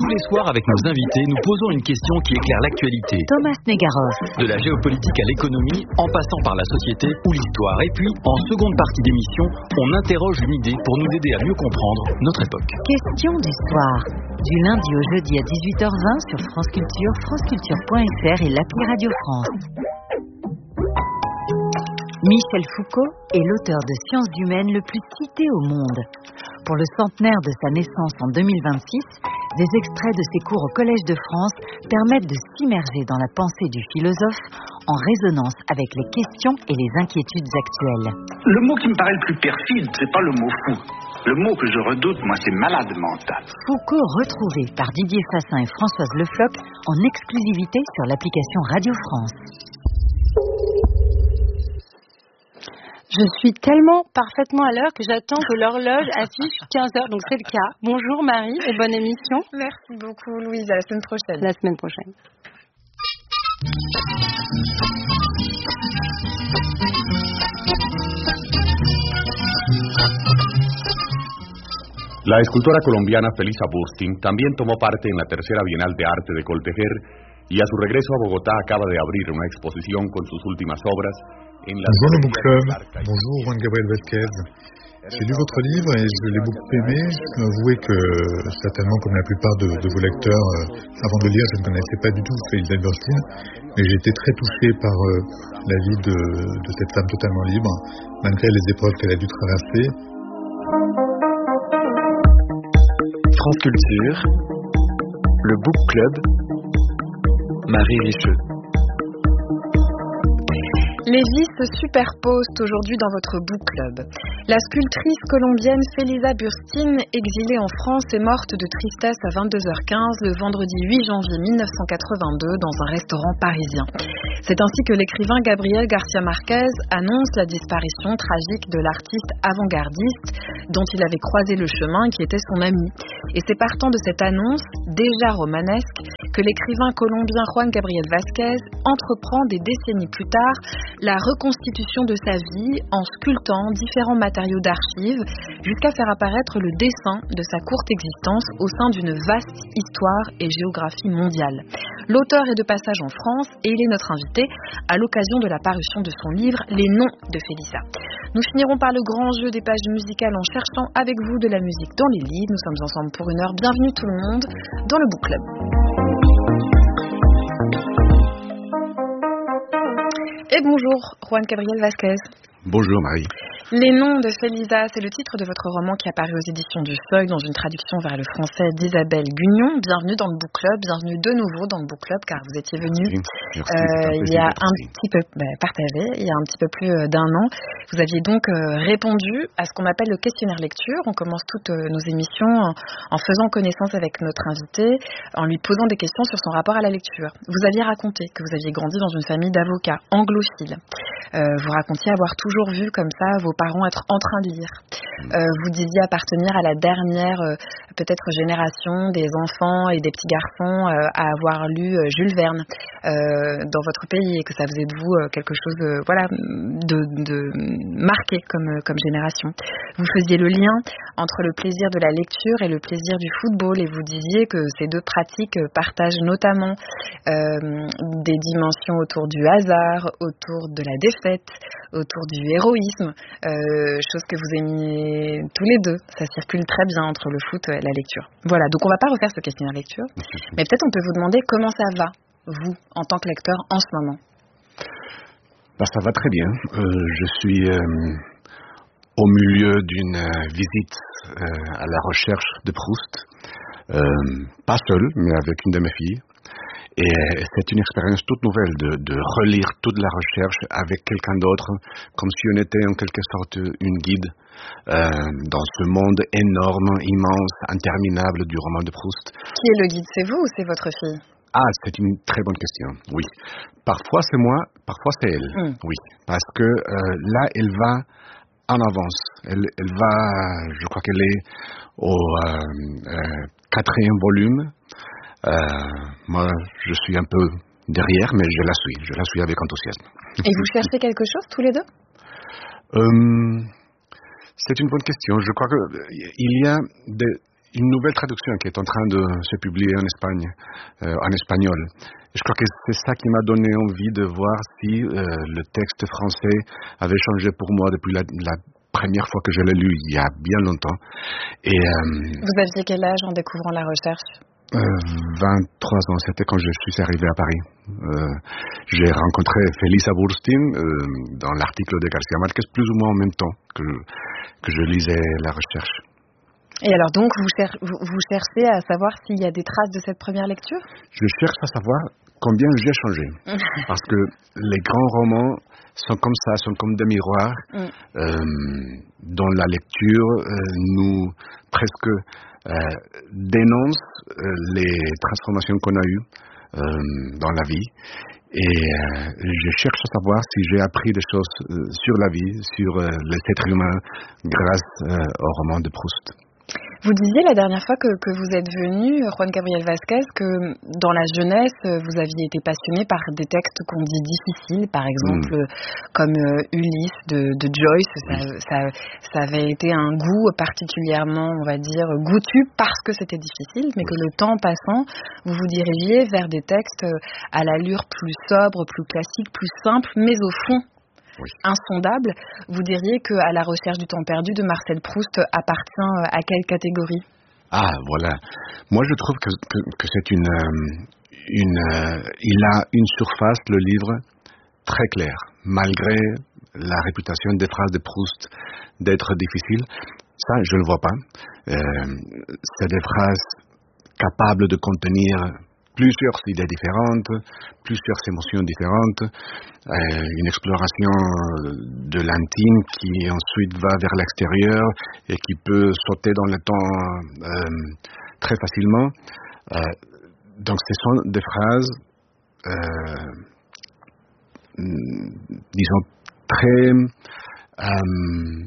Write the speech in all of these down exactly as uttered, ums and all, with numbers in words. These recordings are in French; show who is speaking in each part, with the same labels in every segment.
Speaker 1: Tous les soirs, avec nos invités, nous posons une question qui éclaire l'actualité.
Speaker 2: Thomas Negaroff.
Speaker 1: De la géopolitique à l'économie, en passant par la société ou l'histoire. Et puis, en seconde partie d'émission, on interroge une idée pour nous aider à mieux comprendre notre époque.
Speaker 2: Question du soir. Du lundi au jeudi à dix-huit heures vingt sur France Culture, franceculture point f r et l'appli Radio France. Michel Foucault est l'auteur de Sciences humaines le plus cité au monde. Pour le centenaire de sa naissance en deux mille vingt-six, des extraits de ses cours au Collège de France permettent de s'immerger dans la pensée du philosophe en résonance avec les questions et les inquiétudes actuelles.
Speaker 3: Le mot qui me paraît le plus perfide, c'est pas le mot fou. Le mot que je redoute, moi, c'est malade mental.
Speaker 2: Foucault retrouvé par Didier Fassin et Françoise Le Floch en exclusivité sur l'application Radio France.
Speaker 4: Je suis tellement parfaitement à l'heure que j'attends que l'horloge affiche quinze heures, donc c'est le cas. Bonjour Marie et bonne émission.
Speaker 5: Merci beaucoup Louise, à la semaine prochaine.
Speaker 4: La semaine prochaine.
Speaker 6: La escultora colombiana Felisa Burstyn también tomó parte en la tercera Bienal de Arte de Coltejer y a su regreso a Bogotá acaba de abrir una exposición con sus últimas obras en la...
Speaker 7: Bonjour le book club, bonjour Juan Gabriel Vázquez. J'ai lu votre livre et je l'ai beaucoup aimé. Je peux avouer que, certainement comme la plupart de, de vos lecteurs, euh, avant de lire, je ne connaissais pas du tout Felisa Burstyn, mais j'ai été très touché par euh, la vie de, de cette femme totalement libre, malgré les épreuves qu'elle a dû traverser.
Speaker 8: France Culture, le Book Club, Marie Richeux.
Speaker 5: Les vies se superposent aujourd'hui dans votre book club. La sculptrice colombienne Felisa Burstyn, exilée en France, est morte de tristesse à vingt-deux heures quinze le vendredi huit janvier mille neuf cent quatre-vingt-deux dans un restaurant parisien. C'est ainsi que l'écrivain Gabriel García Márquez annonce la disparition tragique de l'artiste avant-gardiste dont il avait croisé le chemin et qui était son ami. Et c'est partant de cette annonce, déjà romanesque, que l'écrivain colombien Juan Gabriel Vázquez entreprend des décennies plus tard la reconstitution de sa vie en sculptant différents matériaux d'archives jusqu'à faire apparaître le dessin de sa courte existence au sein d'une vaste histoire et géographie mondiale. L'auteur est de passage en France et il est notre invité à l'occasion de la parution de son livre Les Noms de Felisa. Nous finirons par le grand jeu des pages musicales en cherchant avec vous de la musique dans les livres. Nous sommes ensemble pour une heure. Bienvenue tout le monde dans le Book Club. Et bonjour, Juan Gabriel Vázquez.
Speaker 6: Bonjour Marie.
Speaker 5: Les Noms de Felisa, c'est le titre de votre roman qui apparaît aux éditions du Seuil dans une traduction vers le français d'Isabelle Gugnon. Bienvenue dans le Book Club, bienvenue de nouveau dans le Book Club car vous étiez venu
Speaker 6: Merci. Merci,
Speaker 5: euh, il y a un petit peu bah, partagé, il y a un petit peu plus d'un an. Vous aviez donc euh, répondu à ce qu'on appelle le questionnaire lecture. On commence toutes euh, nos émissions en, en faisant connaissance avec notre invité, en lui posant des questions sur son rapport à la lecture. Vous aviez raconté que vous aviez grandi dans une famille d'avocats anglophiles. Euh, vous racontiez avoir toujours vu comme ça vos parents être en train de lire. Euh, vous disiez appartenir à la dernière euh, peut-être génération des enfants et des petits garçons euh, à avoir lu euh, Jules Verne euh, dans votre pays et que ça faisait de vous euh, quelque chose euh, voilà, de, de marqué comme, comme génération. Vous faisiez le lien entre le plaisir de la lecture et le plaisir du football et vous disiez que ces deux pratiques partagent notamment euh, des dimensions autour du hasard, autour de la défaite, autour du héroïsme, euh, chose que vous aimiez tous les deux. Ça circule très bien entre le foot et la lecture. Voilà, donc on ne va pas refaire ce questionnaire lecture, mais peut-être on peut vous demander comment ça va, vous, en tant que lecteur, en ce moment.
Speaker 9: Ben, ça va très bien. Euh, je suis euh, au milieu d'une euh, visite euh, à la recherche de Proust, euh, pas seul, mais avec une de mes filles. Et c'est une expérience toute nouvelle de, de relire toute la recherche avec quelqu'un d'autre, comme si on était en quelque sorte une guide euh, dans ce monde énorme, immense, interminable du roman de Proust.
Speaker 5: Qui est le guide, c'est vous ou c'est votre fille ?
Speaker 9: Ah, c'est une très bonne question, oui. Parfois c'est moi, parfois c'est elle, mm. oui. Parce que euh, là, elle va en avance. Elle, elle va, je crois qu'elle est au euh, euh, quatrième volume. Euh, moi, je suis un peu derrière, mais je la suis. Je la suis avec enthousiasme.
Speaker 5: Et vous cherchez quelque chose tous les deux ?
Speaker 9: euh, C'est une bonne question. Je crois que il y a des, une nouvelle traduction qui est en train de se publier en Espagne, euh, en espagnol. Je crois que c'est ça qui m'a donné envie de voir si euh, le texte français avait changé pour moi depuis la, la première fois que je l'ai lu, il y a bien longtemps. Et, euh,
Speaker 5: Vous aviez quel âge en découvrant la recherche?
Speaker 9: euh, vingt-trois ans, c'était quand je suis arrivé à Paris. Euh, j'ai rencontré Felisa Burstyn euh, dans l'article de García Márquez, plus ou moins en même temps que, que je lisais la recherche.
Speaker 5: Et alors donc, vous, cher- vous, vous cherchez à savoir s'il y a des traces de cette première lecture?
Speaker 9: Je cherche à savoir combien j'ai changé. Parce que les grands romans sont comme ça, sont comme des miroirs. Mm. Euh, dont la lecture euh, nous presque euh, dénonce euh, les transformations qu'on a eues euh, dans la vie. Et euh, je cherche à savoir si j'ai appris des choses euh, sur la vie, sur euh, les êtres humains, grâce euh, au roman de Proust.
Speaker 5: Vous disiez la dernière fois que, que vous êtes venu, Juan Gabriel Vázquez, que dans la jeunesse, vous aviez été passionné par des textes qu'on dit difficiles, par exemple, mmh. comme euh, Ulysse de, de Joyce. Ça, oui. ça, ça avait été un goût particulièrement, on va dire, goûtu parce que c'était difficile, mais oui. que le temps passant, vous vous dirigiez vers des textes à l'allure plus sobre, plus classique, plus simple, mais au fond, oui. insondable. Vous diriez qu'à la recherche du temps perdu de Marcel Proust appartient à quelle catégorie?
Speaker 9: Ah, voilà. Moi, je trouve que, que, que c'est une... une euh, il a une surface, le livre, très claire. Malgré la réputation des phrases de Proust d'être difficiles, ça, je ne le vois pas. Euh, c'est des phrases capables de contenir plusieurs idées différentes, plusieurs émotions différentes, euh, une exploration de l'intime qui ensuite va vers l'extérieur et qui peut sauter dans le temps euh, très facilement. Euh, donc ce sont des phrases, euh, disons, très, euh,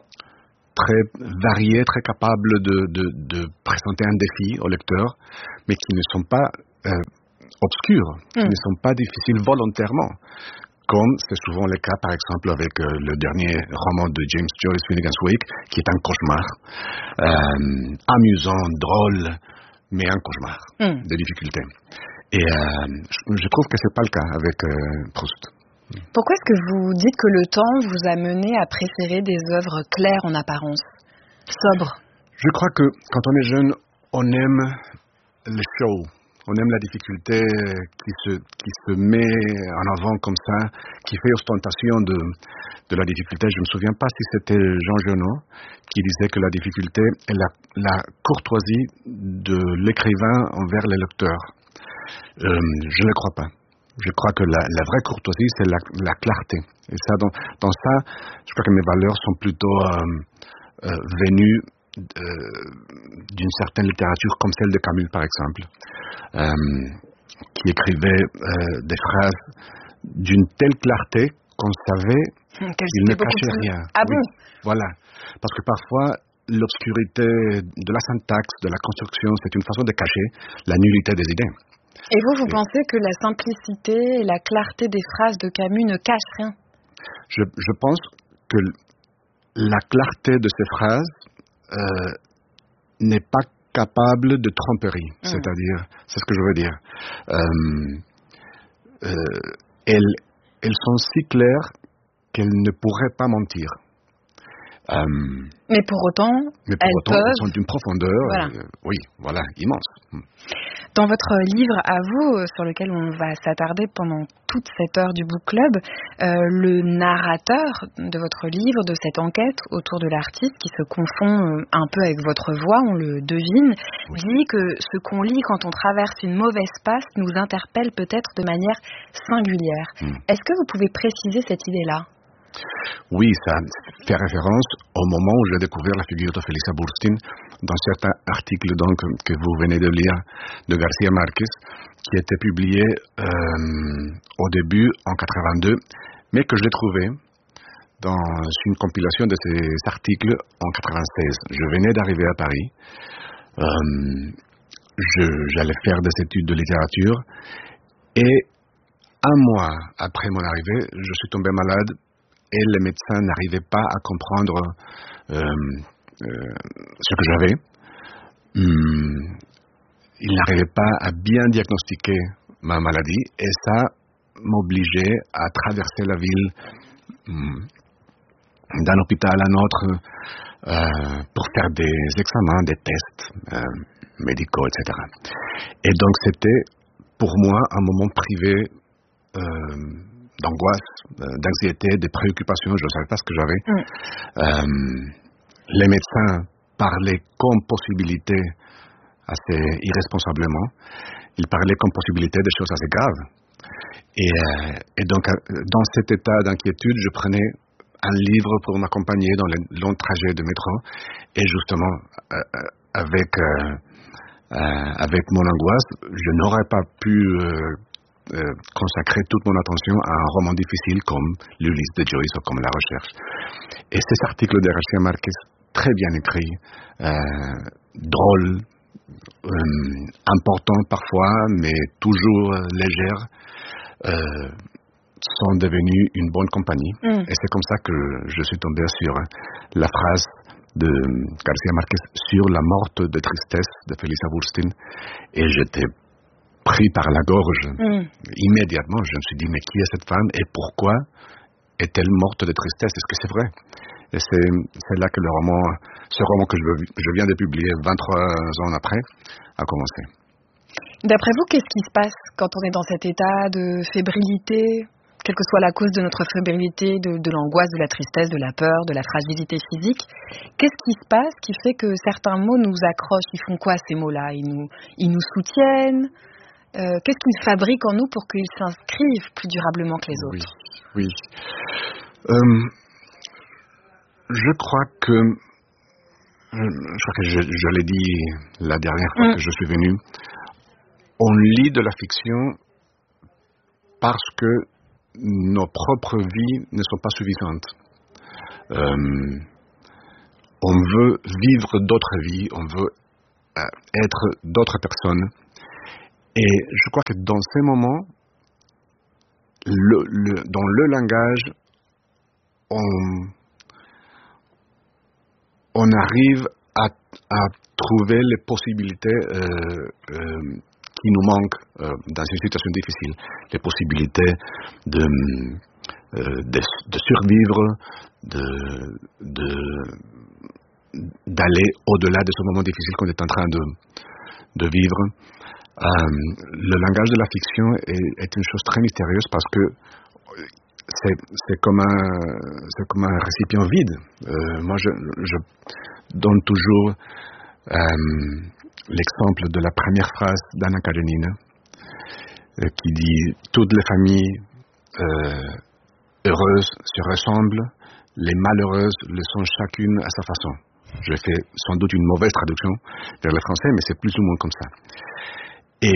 Speaker 9: très variées, très capables de, de, de présenter un défi au lecteur, mais qui ne sont pas Euh, obscurs, mm. qui ne sont pas difficiles volontairement, comme c'est souvent le cas par exemple avec euh, le dernier roman de James Joyce, Finnegan's Wake, qui est un cauchemar, euh, amusant, drôle, mais un cauchemar mm. de difficultés. Et euh, je, je trouve que c'est pas le cas avec euh, Proust.
Speaker 5: Pourquoi est-ce que vous dites que le temps vous a mené à préférer des œuvres claires en apparence, sobres?
Speaker 9: Je crois que quand on est jeune, on aime le show. On aime la difficulté qui se, qui se met en avant comme ça, qui fait ostentation de, de la difficulté. Je ne me souviens pas si c'était Jean Genot qui disait que la difficulté est la, la courtoisie de l'écrivain envers les lecteurs. Euh, je ne le crois pas. Je crois que la, la vraie courtoisie, c'est la, la clarté. Et ça, dans, dans ça, je crois que mes valeurs sont plutôt euh, euh, venues Euh, d'une certaine littérature comme celle de Camus par exemple, euh, qui écrivait euh, des phrases d'une telle clarté qu'on savait
Speaker 5: hum,
Speaker 9: qu'il ne cachait plus... rien.
Speaker 5: Ah oui, bon
Speaker 9: voilà. Parce que parfois l'obscurité de la syntaxe, de la construction, c'est une façon de cacher la nullité des idées.
Speaker 5: Et vous, vous et... pensez que la simplicité et la clarté des phrases de Camus ne cachent rien?
Speaker 9: je, je pense que la clarté de ces phrases Euh, n'est pas capable de tromperie, mmh. c'est-à-dire, c'est ce que je veux dire. Euh, euh, elles, elles sont si claires qu'elles ne pourraient pas mentir. Euh,
Speaker 5: mais pour autant,
Speaker 9: mais pour
Speaker 5: elles,
Speaker 9: autant
Speaker 5: peuvent...
Speaker 9: elles sont d'une profondeur,
Speaker 5: voilà.
Speaker 9: Euh, oui, voilà, immense.
Speaker 5: Dans votre livre à vous, sur lequel on va s'attarder pendant toute cette heure du Book Club, euh, le narrateur de votre livre, de cette enquête autour de l'artiste qui se confond un peu avec votre voix, on le devine, oui. dit que ce qu'on lit quand on traverse une mauvaise passe nous interpelle peut-être de manière singulière. Mm. Est-ce que vous pouvez préciser cette idée-là ?
Speaker 9: Oui, ça fait référence au moment où j'ai découvert la figure de Felisa Burstyn dans certains articles donc, que vous venez de lire de García Márquez, qui était publié euh, au début en quatre-vingt-deux, mais que j'ai trouvé dans une compilation de ces articles en quatre-vingt-seize. Je venais d'arriver à Paris, euh, je, j'allais faire des études de littérature, et un mois après mon arrivée, je suis tombé malade. Et les médecins n'arrivaient pas à comprendre euh, euh, ce que j'avais. hum, il n'arrivait pas à bien diagnostiquer ma maladie et ça m'obligeait à traverser la ville hum, d'un hôpital à un autre euh, pour faire des examens, des tests euh, médicaux, et cetera. Et donc c'était pour moi un moment privé euh, d'angoisse, euh, d'anxiété, de préoccupations. Je ne savais pas ce que j'avais. Mm. Euh, les médecins parlaient comme possibilité assez irresponsablement. Ils parlaient comme possibilité de choses assez graves. Et, euh, et donc dans cet état d'inquiétude, je prenais un livre pour m'accompagner dans les longs trajets de métro et justement euh, avec euh, euh, avec mon angoisse, je n'aurais pas pu euh, euh, consacrer toute mon attention à un roman difficile comme l'Ulysse de Joyce ou comme La Recherche. Et ces articles de García Márquez, très bien écrits, euh, drôles, euh, importants parfois, mais toujours euh, légers, euh, sont devenus une bonne compagnie. Mm. Et c'est comme ça que je suis tombé sur la phrase de García Márquez sur la morte de tristesse de Felisa Burstyn. Et j'étais pris par la gorge. Mm. Immédiatement, je me suis dit, mais qui est cette femme et pourquoi est-elle morte de tristesse? Est-ce que c'est vrai? Et c'est, c'est là que le roman, ce roman que je, je viens de publier vingt-trois ans après, a commencé.
Speaker 5: D'après vous, qu'est-ce qui se passe quand on est dans cet état de fébrilité, quelle que soit la cause de notre fébrilité, de, de l'angoisse, de la tristesse, de la peur, de la fragilité physique? Qu'est-ce qui se passe qui fait que certains mots nous accrochent? Ils font quoi, ces mots-là? Ils nous, ils nous soutiennent? euh, Qu'est-ce qu'ils fabriquent en nous pour qu'ils s'inscrivent plus durablement que les autres?
Speaker 9: Oui, oui. Euh, je crois que, je crois que je, je l'ai dit la dernière fois mm. que je suis venu, on lit de la fiction parce que nos propres vies ne sont pas suffisantes. Euh, on veut vivre d'autres vies, on veut euh, être d'autres personnes. Et je crois que dans ces moments, le, le, dans le langage, on, on arrive à, à trouver les possibilités euh, euh, qui nous manquent euh, dans une situation difficile, les possibilités de, euh, de, de survivre, de, de, d'aller au-delà de ce moment difficile qu'on est en train de, de vivre. Euh, le langage de la fiction est, est une chose très mystérieuse parce que c'est, c'est, comme, un, c'est comme un récipient vide. Euh, moi, je, je donne toujours euh, l'exemple de la première phrase d'Anna Karenina euh, qui dit « Toutes les familles euh, heureuses se ressemblent, les malheureuses le sont chacune à sa façon ». Je fais sans doute une mauvaise traduction vers le français, mais c'est plus ou moins comme ça. Et,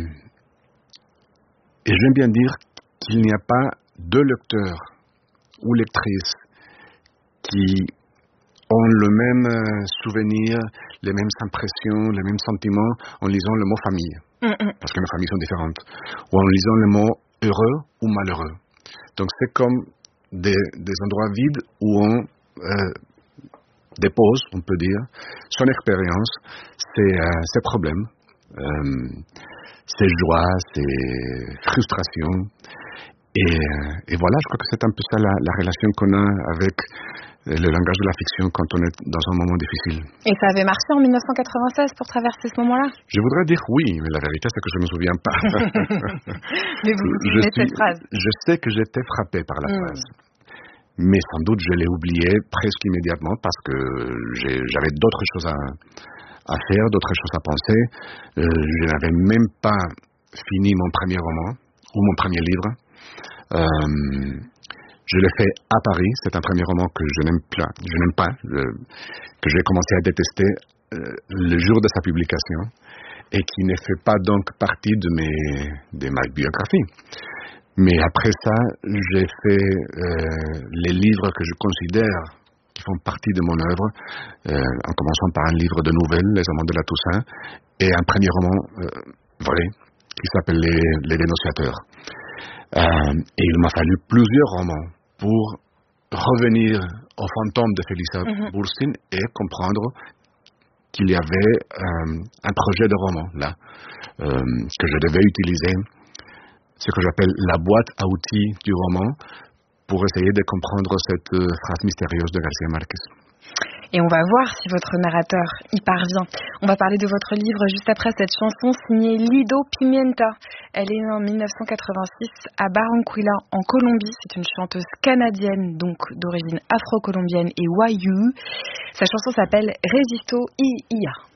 Speaker 9: et j'aime bien dire qu'il n'y a pas deux lecteurs ou lectrices qui ont le même souvenir, les mêmes impressions, les mêmes sentiments en lisant le mot famille. Mm-hmm. Parce que nos familles sont différentes. Ou en lisant le mot heureux ou malheureux. Donc c'est comme des, des endroits vides où on euh, dépose, on peut dire, son expérience, ses, euh, ses problèmes, euh, ses joies, ses frustrations. Et, et voilà, je crois que c'est un peu ça la, la relation qu'on a avec le langage de la fiction quand on est dans un moment difficile.
Speaker 5: Et ça avait marché en dix-neuf cent quatre-vingt-seize pour traverser ce moment-là?
Speaker 9: Je voudrais dire oui, mais la vérité c'est que je ne me souviens pas.
Speaker 5: Mais vous vous souvenez de cette phrase?
Speaker 9: Je sais que j'étais frappé par la mm. phrase. Mais sans doute je l'ai oublié presque immédiatement parce que j'ai, j'avais d'autres choses à, à faire, d'autres choses à penser. Euh, je n'avais même pas fini mon premier roman ou mon premier livre. Euh, je l'ai fait à Paris, c'est un premier roman que je n'aime pas, je n'aime pas le, que j'ai commencé à détester euh, le jour de sa publication et qui ne fait pas donc partie de, mes, de ma biographie. Mais après ça, j'ai fait euh, les livres que je considère qui font partie de mon œuvre, euh, en commençant par un livre de nouvelles, Les Amants de la Toussaint, et un premier roman euh, vrai qui s'appelle Les, les Dénonciateurs. Euh, et il m'a fallu plusieurs romans pour revenir au fantôme de Felisa mm-hmm. Burstyn et comprendre qu'il y avait euh, un projet de roman là, euh, que je devais utiliser, ce que j'appelle la boîte à outils du roman, pour essayer de comprendre cette euh, phrase mystérieuse de García Márquez.
Speaker 5: Et on va voir si votre narrateur y parvient. On va parler de votre livre juste après cette chanson signée Lido Pimienta. Elle est née en dix-neuf cent quatre-vingt-six à Barranquilla, en Colombie. C'est une chanteuse canadienne, donc d'origine afro-colombienne et wayuu. Sa chanson s'appelle Resisto y Ia.